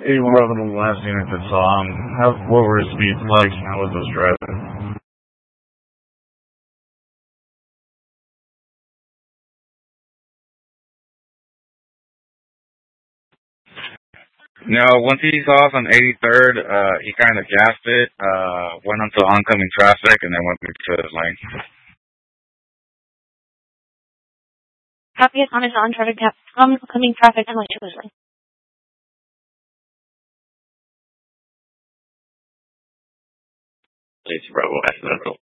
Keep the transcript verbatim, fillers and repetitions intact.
eighty-one on the last unit that saw him. How, what were his speeds like? How was his driving? No, once he's off on eighty-third, uh, he kind of gassed it, uh, went onto oncoming traffic, and then went to his lane. Copy it on his on-traffic gap, oncoming traffic, and went to his lane. It's Bravo accidental.